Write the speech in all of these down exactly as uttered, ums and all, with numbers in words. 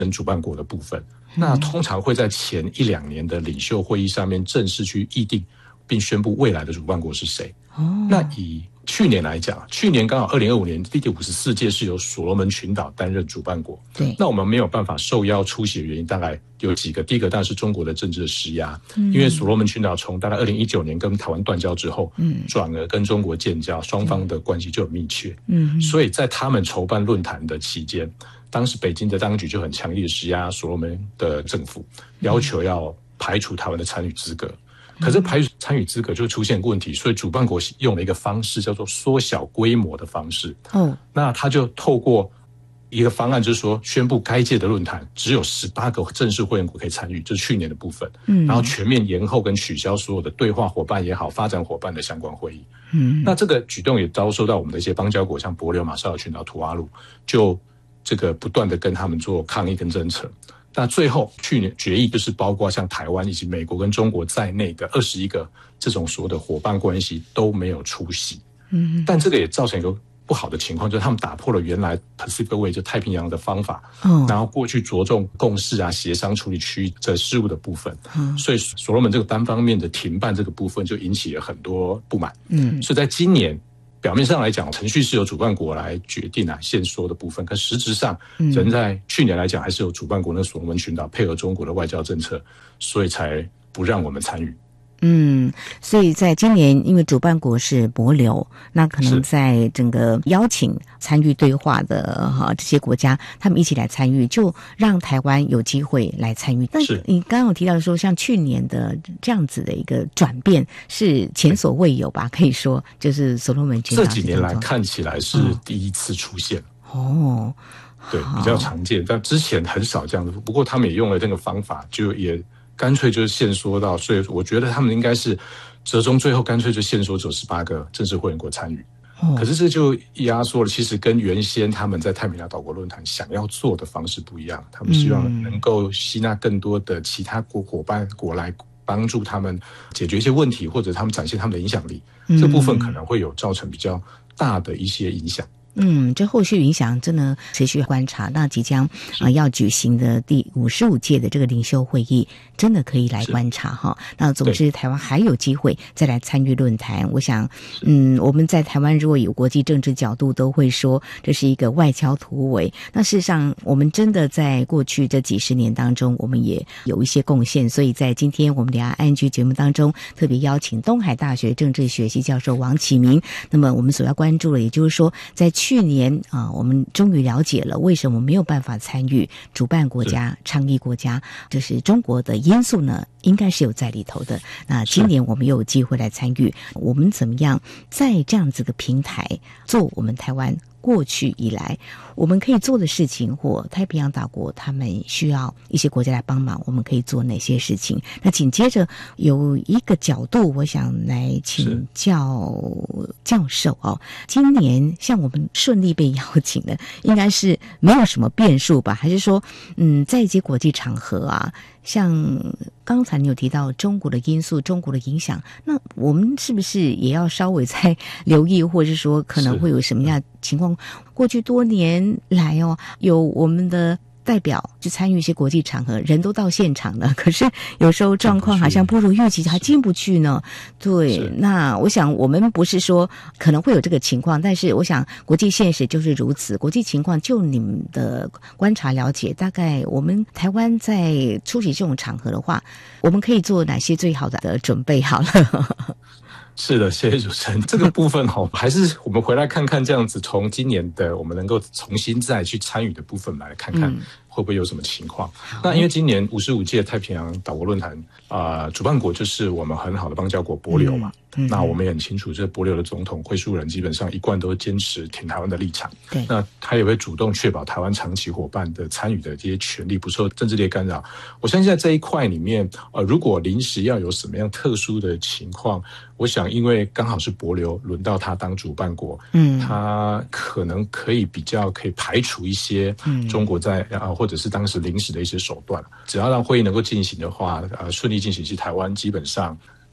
跟主办国的部分。那通常会在前一两年的领袖会议上面正式去议定并宣布未来的主办国是谁。哦，那以去年来讲，去年刚好二零二五年第五十四届是由所罗门群岛担任主办国。 对， 那我们没有办法受邀出席的原因大概有几个。第一个当然是中国的政治的施压，嗯、因为所罗门群岛从大概二零一九年跟台湾断交之后，嗯，转而跟中国建交，双方的关系就很密切。嗯，所以在他们筹办论坛的期间，当时北京的当局就很强力的施压所罗门的政府，要求要排除台湾的参与资格。可是排除参与资格就出现问题，所以主办国用了一个方式叫做缩小规模的方式。哦，那他就透过一个方案，就是说宣布该届的论坛只有十八个正式会员国可以参与，这、就是去年的部分。嗯，然后全面延后跟取消所有的对话伙伴也好、发展伙伴的相关会议。嗯，那这个举动也遭受到我们的一些邦交国，像帛琉、马绍尔群岛、图瓦鲁，就这个不断的跟他们做抗议跟侦测。那最后去年决议就是包括像台湾以及美国跟中国在内的二十一个这种所谓的伙伴关系都没有出席。嗯，但这个也造成一个不好的情况，就是他们打破了原来 Pacific Way 就太平洋的方法。嗯，然后过去着重共识啊、协商处理区域这事务的部分。嗯，所以所罗门这个单方面的停办这个部分就引起了很多不满。嗯，所以在今年表面上来讲，程序是由主办国来决定啊限缩的部分，可实质上，人在去年来讲还是由主办国那所罗门群岛配合中国的外交政策，所以才不让我们参与。 嗯，所以在今年，因为主办国是帛琉，那可能在整个邀请参与对话的哈这些国家，他们一起来参与，就让台湾有机会来参与。但你刚刚有提到说，像去年的这样子的一个转变是前所未有吧？可以说，就是所罗门群岛这几年来看起来是第一次出现。哦，对，比较常见，但之前很少这样子。不过他们也用了这个方法，就也。干脆就是限缩到，所以我觉得他们应该是折中，最后干脆就限缩只有十八个正式会员国参与。哦、可是这就压缩了，其实跟原先他们在太平洋岛国论坛想要做的方式不一样。他们希望能够吸纳更多的其他国伙伴国来帮助他们解决一些问题，或者他们展现他们的影响力。嗯、这部分可能会有造成比较大的一些影响。 嗯，这后续影响真的持续观察。那即将啊、呃、要举行的第五十五届的这个领袖会议，真的可以来观察哈。那总之，台湾还有机会再来参与论坛。我想，嗯，我们在台湾如果有国际政治角度，都会说这是一个外交突围。那事实上，我们真的在过去这几十年当中，我们也有一些贡献。所以在今天我们两岸 I N G 节目当中，特别邀请东海大学政治学系教授王启明。那么我们所要关注的，也就是说，在去年啊、呃，我们终于了解了为什么没有办法参与主办国家、倡议国家，就是中国的因素呢，应该是有在里头的。那今年我们又有机会来参与，我们怎么样在这样子的平台做我们台湾过去以来我们可以做的事情，或太平洋岛国他们需要一些国家来帮忙，我们可以做哪些事情？那紧接着有一个角度，我想来请教教授哦。今年像我们顺利被邀请的，应该是没有什么变数吧？还是说，嗯，在一些国际场合啊，像刚才你有提到中国的因素、中国的影响，那我们是不是也要稍微再留意，或者是说可能会有什么样的情况？过去多年来哦，有我们的代表去参与一些国际场合，人都到现场了，可是有时候状况好像不如预期，还进不去呢。对，那我想我们不是说可能会有这个情况，但是我想国际现实就是如此。国际情况就你们的观察了解，大概我们台湾在出席这种场合的话，我们可以做哪些最好的准备好了？ 是的，谢谢主持人。这个部分哈，还是我们回来看看，这样子从今年的我们能够重新再去参与的部分来看看会不会有什么情况。嗯、那因为今年五十五届太平洋岛国论坛啊、呃，主办国就是我们很好的邦交国帛琉嘛。嗯嗯、那我们也很清楚，这帛琉的总统会书人基本上一贯都是坚持挺台湾的立场。对，那他也会主动确保台湾长期伙伴的参与的这些权利不受政治力干扰。我相信在这一块里面，呃，如果临时要有什么样特殊的情况，我想因为刚好是帛琉轮到他当主办国，嗯，他可能可以比较可以排除一些中国在啊、呃、或者是当时临时的一些手段，只要让会议能够进行的话，呃，顺利进行，其实台湾基本上。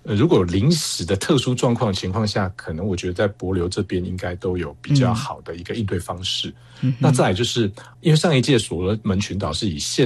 呃，如果有临时的特殊状况情况下，可能我觉得在帛琉这边应该都有比较好的一个应对方式。嗯、那再来就是因为上一届所罗门群岛是以现